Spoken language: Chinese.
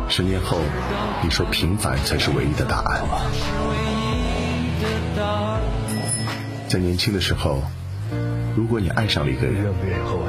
10年后，你说平凡才是唯一的答案。在年轻的时候，如果你爱上了一个人，